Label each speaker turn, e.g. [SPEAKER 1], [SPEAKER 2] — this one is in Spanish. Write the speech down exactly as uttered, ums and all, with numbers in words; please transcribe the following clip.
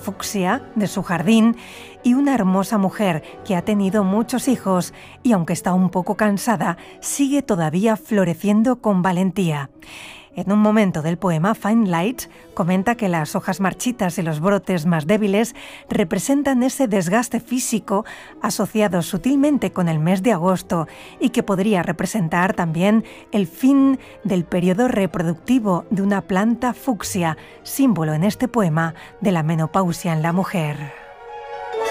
[SPEAKER 1] fucsia de su jardín y una hermosa mujer que ha tenido muchos hijos y aunque está un poco cansada, sigue todavía floreciendo con valentía. En un momento del poema, Fine Light comenta que las hojas marchitas y los brotes más débiles representan ese desgaste físico asociado sutilmente con el mes de agosto y que podría representar también el fin del periodo reproductivo de una planta fucsia, símbolo en este poema de la menopausia en la mujer.